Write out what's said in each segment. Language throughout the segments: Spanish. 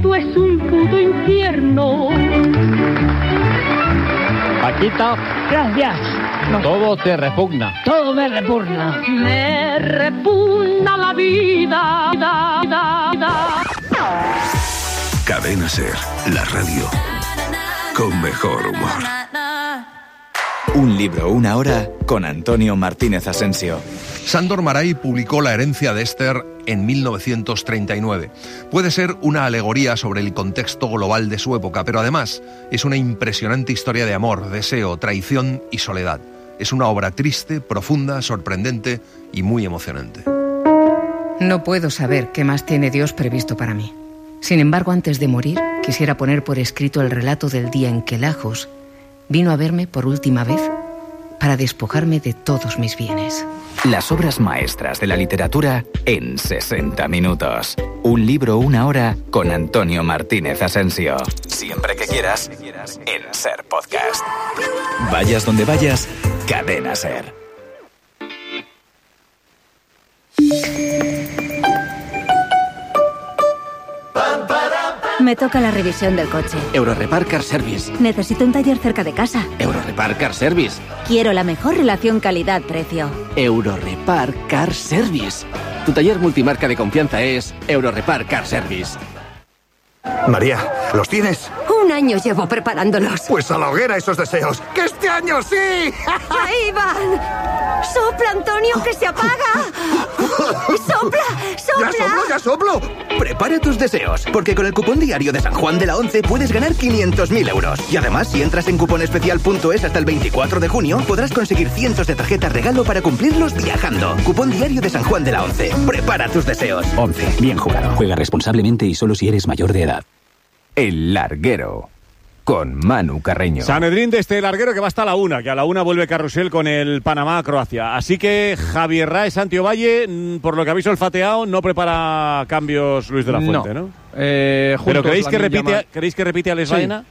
esto es un puto infierno. Paquita, gracias. No. Todo te repugna. Todo me repugna. Me repugna la vida. Cadena Ser, la radio con mejor humor. Un libro, una hora, con Antonio Martínez Asensio. Sándor Márai publicó La herencia de Esther en 1939. Puede ser una alegoría sobre el contexto global de su época, pero además es una impresionante historia de amor, deseo, traición y soledad. Es una obra triste, profunda, sorprendente y muy emocionante. No puedo saber qué más tiene Dios previsto para mí. Sin embargo, antes de morir, quisiera poner por escrito el relato del día en que Lajos vino a verme por última vez para despojarme de todos mis bienes. Las obras maestras de la literatura en 60 minutos. Un libro, una hora, con Antonio Martínez Asensio. Siempre que quieras, en Ser Podcast. Vayas donde vayas, Cadena Ser. Me toca la revisión del coche. Eurorepar Car Service. Necesito un taller cerca de casa. Eurorepar Car Service. Quiero la mejor relación calidad-precio. Eurorepar Car Service. Tu taller multimarca de confianza es Eurorepar Car Service. María, ¿los tienes? Un año llevo preparándolos. Pues a la hoguera esos deseos. ¡Que este año sí! ¡Ahí van! ¡Sopla, Antonio, que se apaga! ¡Sopla, sopla! ¡Ya soplo! Prepara tus deseos, porque con el cupón diario de San Juan de la Once puedes ganar 500.000 euros. Y además, si entras en cuponespecial.es hasta el 24 de junio, podrás conseguir cientos de tarjetas regalo para cumplirlos viajando. Cupón diario de San Juan de la Once. Prepara tus deseos. 11. Bien jugado. Juega responsablemente y solo si eres mayor de edad. El Larguero, con Manu Carreño. Sanedrín de este Larguero que va hasta la 1, que a la 1 vuelve Carrusel con el Panamá-Croacia. Así que Javier Rae, Santi Ovalle, por lo que habéis olfateado, no prepara cambios Luis de la Fuente, ¿no? ¿Pero creéis que repite a Les Baena?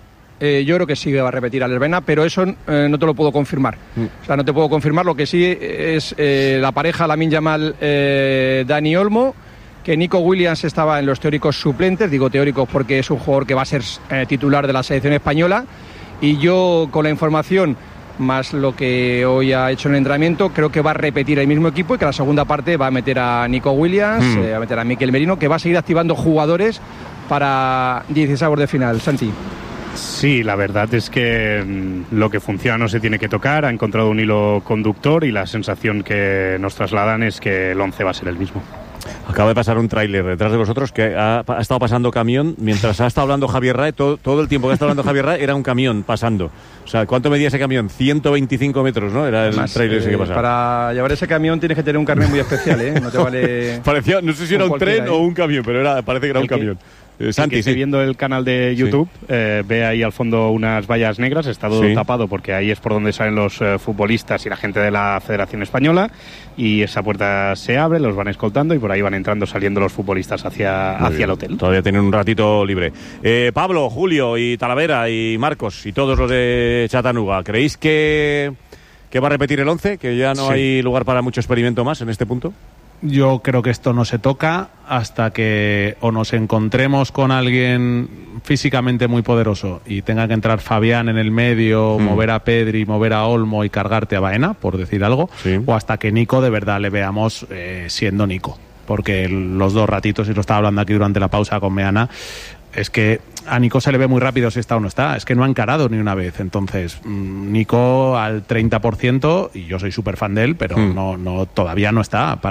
Yo creo que sí que va a repetir a Les Baena, pero eso no te lo puedo confirmar. O sea, no te puedo confirmar. Lo que sí es la pareja Lamine Yamal, Dani Olmo, que Nico Williams estaba en los teóricos suplentes, digo teóricos porque es un jugador que va a ser titular de la selección española, y yo con la información más lo que hoy ha hecho en el entrenamiento, creo que va a repetir el mismo equipo y que la segunda parte va a meter a Nico Williams, va a meter a Mikel Merino, que va a seguir activando jugadores para 16avos de final. Santi. Sí, la verdad es que lo que funciona no se tiene que tocar, ha encontrado un hilo conductor y la sensación que nos trasladan es que el 11 va a ser el mismo. Acaba de pasar un tráiler detrás de vosotros que ha estado pasando camión mientras ha estado hablando Javier Rae. Todo el tiempo que ha estado hablando Javier Rae era un camión pasando. O sea, ¿cuánto medía ese camión? 125 metros, ¿no? Era el tráiler ese que pasaba. Para llevar ese camión tienes que tener un carnet muy especial, ¿eh? No te vale... Parecía, no sé si era un tren o un camión, pero parece que era un camión. Santi, sí. Viendo el canal de YouTube, ve ahí al fondo unas vallas negras, está todo tapado porque ahí es por donde salen los futbolistas y la gente de la Federación Española, y esa puerta se abre, los van escoltando y por ahí van entrando, saliendo los futbolistas hacia el hotel. Todavía tienen un ratito libre. Pablo, Julio y Talavera y Marcos y todos los de Chattanooga, ¿creéis que va a repetir el 11? ¿Que ya no hay lugar para mucho experimento más en este punto? Yo creo que esto no se toca hasta que o nos encontremos con alguien físicamente muy poderoso y tenga que entrar Fabián en el medio, mover a Pedri, mover a Olmo y cargarte a Baena, por decir algo, o hasta que Nico de verdad le veamos siendo Nico. Porque los dos ratitos, y lo estaba hablando aquí durante la pausa con Meana, es que a Nico se le ve muy rápido si está o no está. Es que no ha encarado ni una vez. Entonces, Nico al 30%, y yo soy súper fan de él, pero no todavía no está al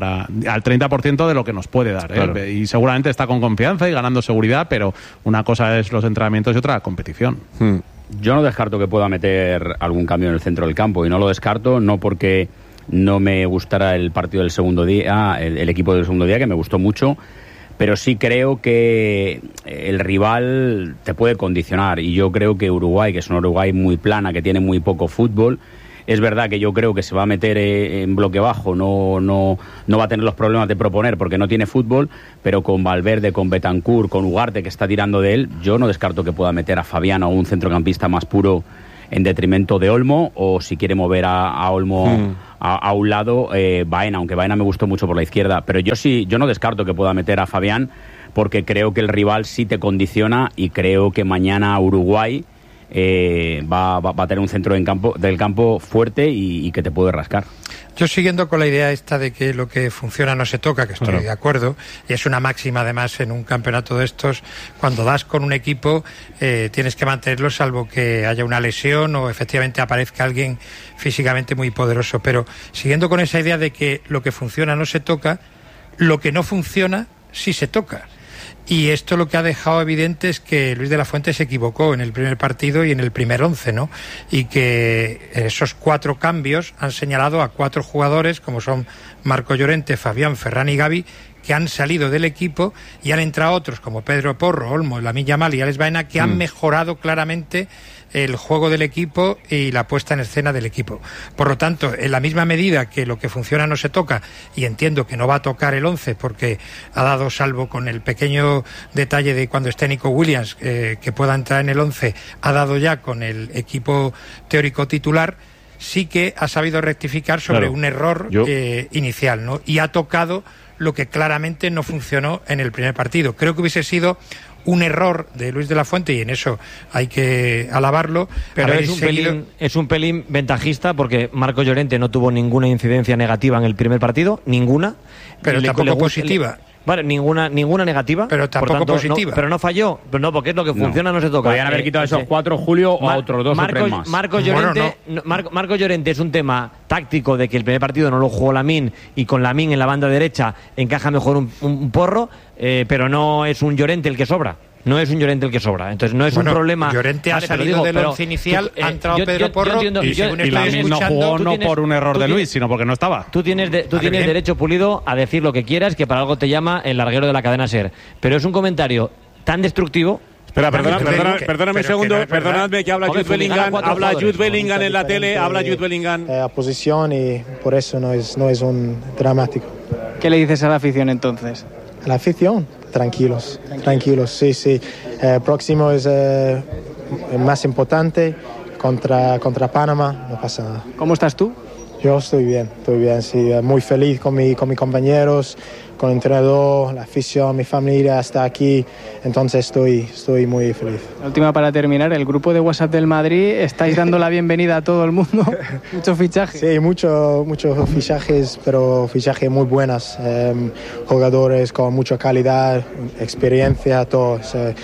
30% de lo que nos puede dar. Claro. Y seguramente está con confianza y ganando seguridad, pero una cosa es los entrenamientos y otra la competición. Yo no descarto que pueda meter algún cambio en el centro del campo, y no lo descarto no porque no me gustara el partido del segundo día, el equipo del segundo día, que me gustó mucho, pero sí creo que el rival te puede condicionar, y yo creo que Uruguay, que es una Uruguay muy plana, que tiene muy poco fútbol, es verdad que yo creo que se va a meter en bloque bajo, no va a tener los problemas de proponer porque no tiene fútbol, pero con Valverde, con Bentancur, con Ugarte, que está tirando de él, yo no descarto que pueda meter a Fabián o un centrocampista más puro en detrimento de Olmo, o si quiere mover a Olmo a un lado, Baena, aunque Baena me gustó mucho por la izquierda, pero yo no descarto que pueda meter a Fabián, porque creo que el rival sí te condiciona y creo que mañana Uruguay va a tener un centro del campo fuerte y que te puede rascar. Yo siguiendo con la idea esta de que lo que funciona no se toca, que estoy de acuerdo, y es una máxima además en un campeonato de estos, cuando das con un equipo tienes que mantenerlo salvo que haya una lesión o efectivamente aparezca alguien físicamente muy poderoso, pero siguiendo con esa idea de que lo que funciona no se toca, lo que no funciona sí se toca. Y esto lo que ha dejado evidente es que Luis de la Fuente se equivocó en el primer partido y en el primer 11, ¿no? Y que esos 4 cambios han señalado a 4 jugadores, como son Marco Llorente, Fabián, Ferran y Gavi, que han salido del equipo y han entrado otros como Pedro Porro, Olmo, Lamine Yamal y Alex Baena, que han mejorado claramente el juego del equipo y la puesta en escena del equipo. Por lo tanto, en la misma medida que lo que funciona no se toca, y entiendo que no va a tocar el 11 porque ha dado, salvo con el pequeño detalle de cuando esté Nico Williams, que pueda entrar en el 11, ha dado ya con el equipo teórico titular, sí que ha sabido rectificar sobre un error inicial, ¿no? Y ha tocado lo que claramente no funcionó en el primer partido. Creo que hubiese sido un error de Luis de la Fuente y en eso hay que alabarlo. Pero es un pelín ventajista porque Marco Llorente no tuvo ninguna incidencia negativa en el primer partido, ninguna. Pero tampoco positiva. Vale, ninguna negativa. Pero tampoco tanto, positiva. Pero no falló. Pero no, porque es lo que funciona, no se toca. Podrían haber quitado esos 4, Julio, o a otros 2 o 3 más. Marco Llorente es un tema táctico de que el primer partido no lo jugó Lamine y con Lamine en la banda derecha encaja mejor un Porro, pero no es un Llorente el que sobra. No es un Llorente el que sobra, entonces no es un problema. Llorente ha salido del once inicial, ha entrado Pedro Porro y según estoy escuchando, no jugó no por un error de Luis, sino porque no estaba. Tú tienes derecho, Pulido, a decir lo que quieras, que para algo te llama el larguero de la cadena SER. Pero es un comentario tan destructivo. Espera, perdóname un segundo, perdonadme que habla Jude Bellingham en la tele, habla Jude Bellingham. A posición y por eso no es un dramático. ¿Qué le dices a la afición entonces? A la afición, tranquilos, sí. Próximo es el más importante contra Panamá, no pasa nada. ¿Cómo estás tú? Yo estoy bien, sí, muy feliz con mis compañeros, con el entrenador, la afición, mi familia está aquí, entonces estoy muy feliz. La última para terminar, el grupo de WhatsApp del Madrid, estáis dando la bienvenida a todo el mundo, muchos fichajes. Sí, muchos fichajes, pero fichajes muy buenos, jugadores con mucha calidad, experiencia, todo.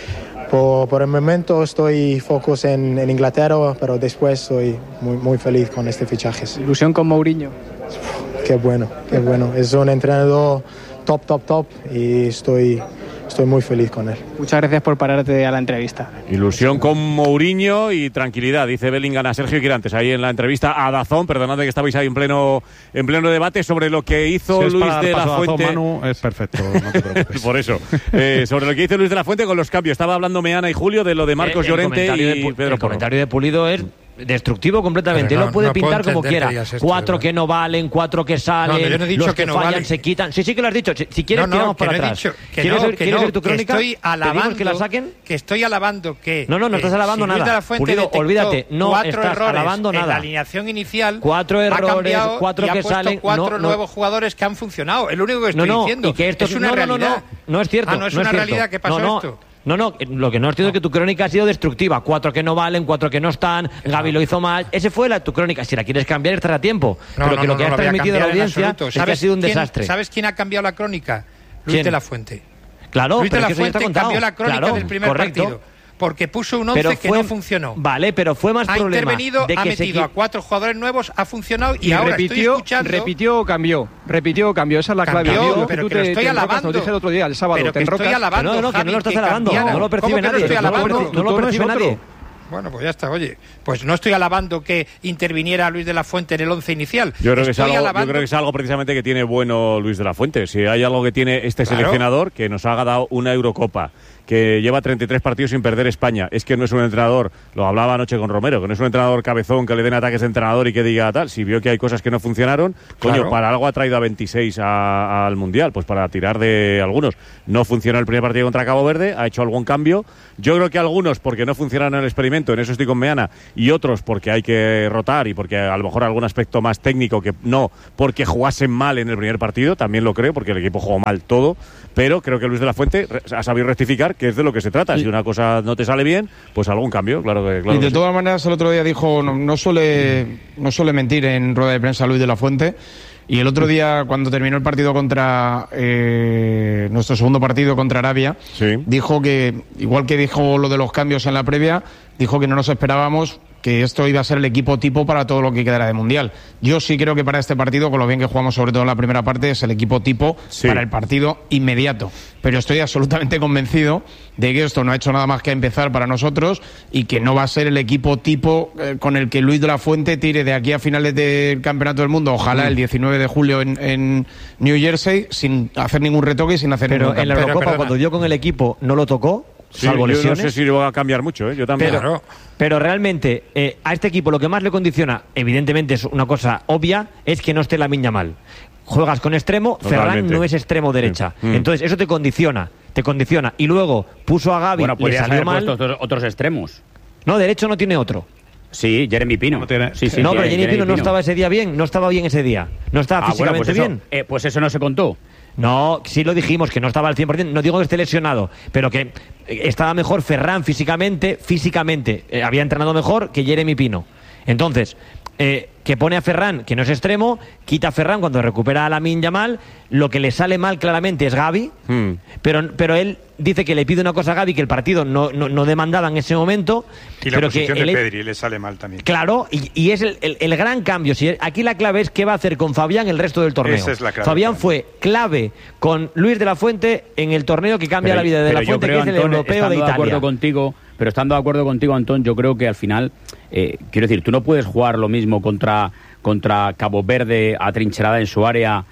Por el momento estoy focus en Inglaterra, pero después estoy muy feliz con este fichaje. Ilusión con Mourinho. Qué bueno. Es un entrenador top y estoy muy feliz con él. Muchas gracias por pararte a la entrevista. Ilusión con Mourinho y tranquilidad, dice Bellingham a Sergio Quirantes ahí en la entrevista a Dazón. Perdonad que estabais ahí en pleno debate sobre lo que hizo Luis de la Fuente. Dazón, Manu, es perfecto, no te preocupes. Por eso, sobre lo que hizo Luis de la Fuente con los cambios. Estaba hablando Meana y Julio de lo de Marcos Llorente y Pedro Porro. El comentario de Pulido es destructivo completamente. Él lo puede pintar como quiera. 4 que no valen, 4 que salen, yo no he dicho los que no fallan valen. Se quitan. Sí que lo has dicho. Si quieres tiramos para atrás. ¿Quieres ver tu crónica? Estoy alabando que la saquen. Que estoy alabando que no estás alabando nada. De la Fuente Pulido, olvídate, no estás alabando nada. En la alineación inicial 4 errores, 4 que salen, 4 nuevos jugadores que han funcionado. Es lo único que estoy diciendo. Y que esto es una realidad. No es cierto. No es una realidad que pasó esto. No, lo que no es cierto es que tu crónica ha sido destructiva. 4 que no valen, 4 que no están, Gavi lo hizo mal. Ese fue tu crónica. Si la quieres cambiar, estará a tiempo. Pero que lo que has transmitido a la audiencia es que ha sido un desastre. ¿Sabes quién ha cambiado la crónica? Luis de la Fuente. Claro, Luis de la Fuente cambió la crónica del primer partido. Porque puso un 11 que no funcionó. Vale, pero fue más problema. Ha intervenido, ha metido a 4 jugadores nuevos, ha funcionado y ahora repitió, estoy escuchando... Repitió o cambió. Esa es la clave. Pero que lo estoy alabando. Lo dije el otro día, el sábado. Pero que estoy alabando, no, que no lo estás alabando. No lo percibe nadie. No lo percibe nadie. Bueno, pues ya está, oye. Pues no estoy alabando que interviniera Luis de la Fuente en el 11 inicial. Yo creo que es algo precisamente que tiene bueno Luis de la Fuente. Si hay algo que tiene este seleccionador, que nos ha dado una Eurocopa, que lleva 33 partidos sin perder España. Es que no es un entrenador, lo hablaba anoche con Romero, que no es un entrenador cabezón que le den ataques de entrenador y que diga tal. Si vio que hay cosas que no funcionaron, coño, para algo ha traído a 26 al Mundial, pues para tirar de algunos. No funcionó el primer partido contra Cabo Verde, ha hecho algún cambio. Yo creo que algunos porque no funcionaron en el experimento, en eso estoy con Meana, y otros porque hay que rotar y porque a lo mejor algún aspecto más técnico que no, porque jugasen mal en el primer partido, también lo creo, porque el equipo jugó mal todo, pero creo que Luis de la Fuente ha sabido rectificar, que es de lo que se trata. Si una cosa no te sale bien, pues algún cambio, claro que y de todas maneras, el otro día dijo, no suele mentir en rueda de prensa Luis de la Fuente, y el otro día, cuando terminó el partido contra nuestro segundo partido contra Arabia, dijo que, igual que dijo lo de los cambios en la previa, dijo que no nos esperábamos que esto iba a ser el equipo tipo para todo lo que quedara de Mundial. Yo sí creo que para este partido, con lo bien que jugamos sobre todo en la primera parte, es el equipo tipo para el partido inmediato. Pero estoy absolutamente convencido de que esto no ha hecho nada más que empezar para nosotros y que no va a ser el equipo tipo con el que Luis de la Fuente tire de aquí a finales del Campeonato del Mundo, ojalá el 19 de julio en New Jersey, sin hacer ningún retoque y sin hacer ningún cambio. Pero en la Eurocopa, cuando dio con el equipo, no lo tocó. Salvo lesiones. Yo no sé si lo va a cambiar mucho, yo también. Pero realmente, a este equipo lo que más le condiciona, evidentemente es una cosa obvia, es que no esté Lamine Yamal. Juegas con extremo, Ferran no es extremo derecha. Entonces eso te condiciona. Y luego puso a Gavi, le salió mal. Otros extremos. No, derecho no tiene otro. Sí, Jeremy Pino. Pero Jeremy Pino no estaba ese día bien, no estaba bien ese día. No estaba físicamente bien. Pues eso no se contó. No, sí lo dijimos, que no estaba al 100%, no digo que esté lesionado, pero que estaba mejor Ferran físicamente, había entrenado mejor que Jeremy Pino. Entonces, que pone a Ferran, que no es extremo, quita a Ferran cuando recupera a Lamine Yamal, lo que le sale mal claramente es Gavi, pero él dice que le pide una cosa a Gavi que el partido no demandaba en ese momento. Y la posición de Pedri le sale mal también. Claro, y es el gran cambio. Aquí la clave es qué va a hacer con Fabián el resto del torneo. Esa es la clave. Fabián fue clave con Luis de la Fuente en el torneo que cambia la vida de la Fuente, que es el europeo de Italia. Pero estando de acuerdo contigo, Antón, yo creo que al final, quiero decir, tú no puedes jugar lo mismo contra Cabo Verde atrincherada en su área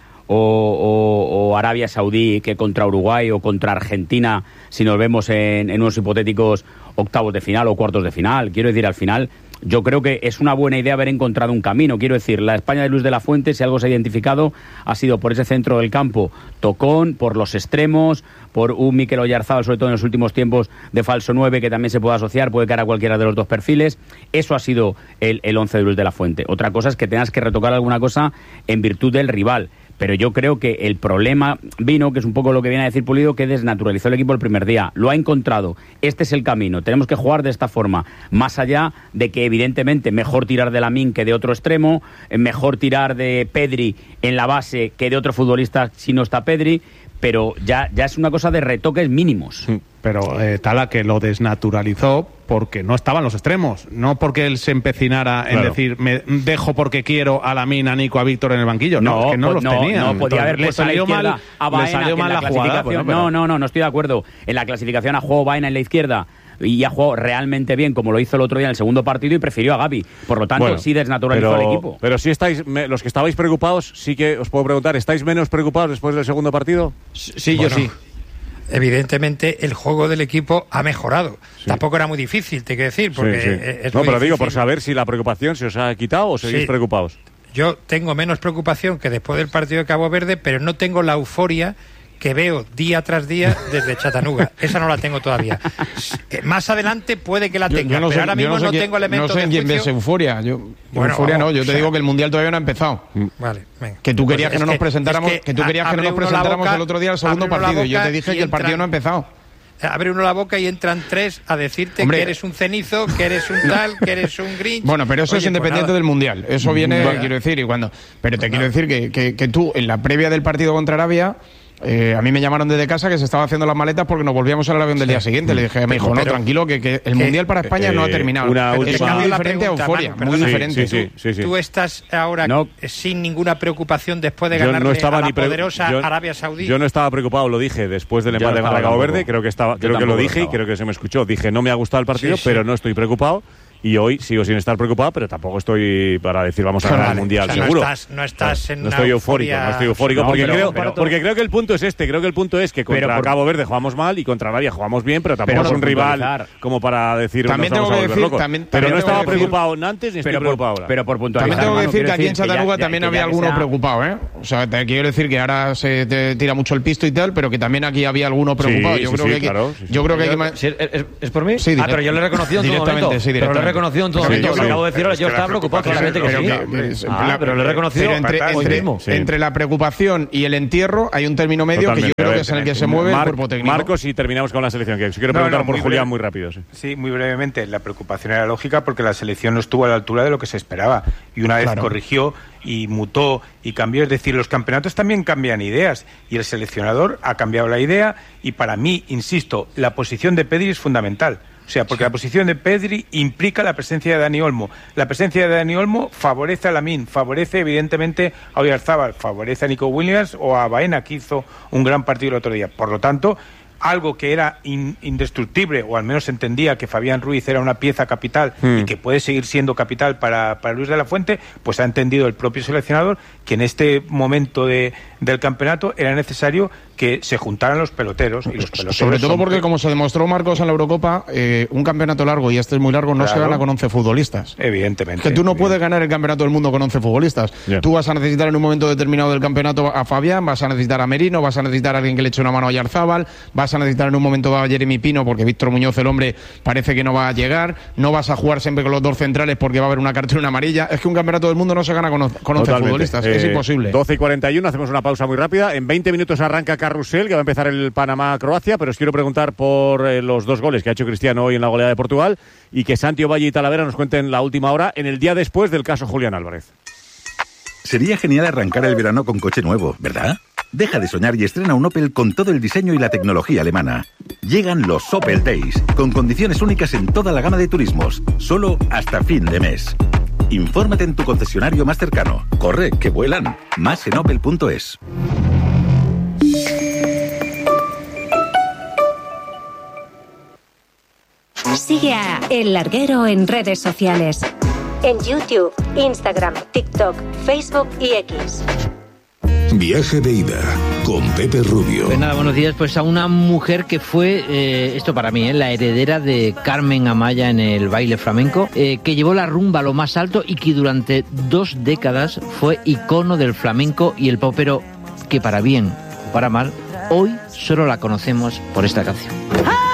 o Arabia Saudí que contra Uruguay o contra Argentina si nos vemos en unos hipotéticos octavos de final o cuartos de final. Quiero decir, al final yo creo que es una buena idea haber encontrado un camino. Quiero decir, la España de Luis de la Fuente, si algo se ha identificado, ha sido por ese centro del campo tocón, por los extremos, por un Mikel Oyarzabal, sobre todo en los últimos tiempos, de falso 9, que también se puede asociar, puede caer a cualquiera de los dos perfiles. Eso ha sido el 11 de Luis de la Fuente. Otra cosa es que tengas que retocar alguna cosa en virtud del rival. Pero yo creo que el problema vino, que es un poco lo que viene a decir Pulido, que desnaturalizó el equipo el primer día. Lo ha encontrado. Este es el camino. Tenemos que jugar de esta forma. Más allá de que, evidentemente, mejor tirar de Lamine que de otro extremo, mejor tirar de Pedri en la base que de otro futbolista si no está Pedri, pero ya es una cosa de retoques mínimos. Pero Tala, que lo desnaturalizó porque no estaban los extremos, no porque él se empecinara en decir me dejo porque quiero a Lamine, a Nico, a Víctor en el banquillo. No, es que no los tenía. No, podía haber puesto a la izquierda a Baena, la jugada. No estoy de acuerdo. En la clasificación ha jugado Baena en la izquierda y ha jugado realmente bien, como lo hizo el otro día en el segundo partido, y prefirió a Gavi. Por lo tanto, sí desnaturalizó al equipo. Pero si estáis, los que estabais preocupados, sí que os puedo preguntar, ¿estáis menos preocupados después del segundo partido? Sí, yo sí. Evidentemente el juego del equipo ha mejorado. Tampoco era muy difícil, te quiero decir, porque es muy pero difícil. Digo, por saber si la preocupación se os ha quitado o seguís preocupados. Yo tengo menos preocupación que después del partido de Cabo Verde, pero no tengo la euforia que veo día tras día desde Chattanooga. Esa no la tengo todavía. Más adelante puede que la tenga, pero ahora mismo no tengo elementos de juicio. No sé en quién ves euforia. Euforia no, yo te digo que el Mundial todavía no ha empezado. Vale, venga. Que tú querías que no nos presentáramos, el otro día al segundo partido, y yo te dije que el partido no ha empezado. Abre uno la boca y entran tres a decirte que eres un cenizo, que eres un tal, que eres un Grinch. Bueno, pero eso es independiente del Mundial. Eso viene, quiero decir, pero te quiero decir que tú, en la previa del partido contra Arabia, a mí me llamaron desde casa que se estaban haciendo las maletas porque nos volvíamos al avión del día siguiente. Le dije, me dijo, no, tranquilo, que el Mundial para España no ha terminado. Es muy diferente a euforia, muy diferente. Sí. Tú estás ahora sin ninguna preocupación después de ganarle a la poderosa Arabia Saudí. Yo no estaba preocupado, lo dije después del empate contra Cabo Verde, creo que lo dije y creo que se me escuchó. Dije, no me ha gustado el partido, pero no estoy preocupado. y hoy sigo sin estar preocupado, pero tampoco estoy para decir vamos a ganar el Mundial, seguro. No estás en no estoy eufórico, porque creo que el punto es este, que contra Cabo Verde jugamos mal y contra Arabia jugamos bien, pero tampoco es un rival como para decir también nos tengo vamos a que volver decir, locos. Pero no estaba preocupado antes ni estoy preocupado ahora. Pero por puntualizar, también tengo que decir que aquí en Chattanooga también había alguno preocupado, ¿eh? O sea, te quiero decir que ahora se te tira mucho el pisto y tal, pero que también aquí había alguno preocupado. Yo creo que ¿Es por mí? Sí, pero yo lo he reconocido en todo momento. Pero lo he reconocido en todo momento. Lo acabo de decir ahora, yo estaba preocupado, claramente que sí. Pero lo he reconocido hoy mismo. Entre la preocupación y el entierro hay un término medio que yo creo que es en el que se mueve el cuerpo técnico. Marcos, y terminamos con la selección, que quiero preguntar por Julián muy rápido. Sí, muy brevemente. La preocupación era lógica porque la selección no estuvo a la altura de lo que se esperaba. Y una vez corrigió y mutó y cambió, es decir, los campeonatos también cambian ideas y el seleccionador ha cambiado la idea y para mí, insisto, la posición de Pedri es fundamental. O sea, porque la posición de Pedri implica la presencia de Dani Olmo. La presencia de Dani Olmo favorece a Lamine, favorece evidentemente a Oyarzábal, favorece a Nico Williams o a Baena, que hizo un gran partido el otro día. Por lo tanto, algo que era indestructible, o al menos entendía que Fabián Ruiz era una pieza capital y que puede seguir siendo capital para Luis de la Fuente, pues ha entendido el propio seleccionador que en este momento del campeonato era necesario que se juntaran los peloteros. Y los peloteros sobre todo porque, como se demostró, Marcos, en la Eurocopa, un campeonato largo, y este es muy largo, no se gana con 11 futbolistas. Evidentemente. Que tú no puedes ganar el campeonato del mundo con 11 futbolistas. Tú vas a necesitar en un momento determinado del campeonato a Fabián, vas a necesitar a Merino, vas a necesitar a alguien que le eche una mano a Oyarzábal, vas a necesitar en un momento dado a Jeremy Pino, porque Víctor Muñoz, el hombre, parece que no va a llegar. No vas a jugar siempre con los dos centrales porque va a haber una cartulina amarilla. Es que un campeonato del mundo no se gana con 11 futbolistas. Es imposible. 12:41, hacemos una pausa muy rápida. En 20 minutos arranca Carrusel, que va a empezar el Panamá-Croacia, pero os quiero preguntar por los 2 goles que ha hecho Cristiano hoy en la goleada de Portugal y que Santi Ovalle y Talavera nos cuenten la última hora en el día después del caso Julián Álvarez. Sería genial arrancar el verano con coche nuevo, ¿verdad? Deja de soñar y estrena un Opel con todo el diseño y la tecnología alemana. Llegan los Opel Days, con condiciones únicas en toda la gama de turismos, solo hasta fin de mes. Infórmate en tu concesionario más cercano. Corre, que vuelan. Más en opel.es. Sigue a El Larguero en redes sociales. En YouTube, Instagram, TikTok, Facebook y X. Viaje de ida con Pepe Rubio. Pues nada, buenos días. Pues a una mujer que fue, esto para mí, la heredera de Carmen Amaya en el baile flamenco, que llevó la rumba a lo más alto y que durante 2 décadas fue icono del flamenco y el pop, pero que para bien o para mal, hoy solo la conocemos por esta canción.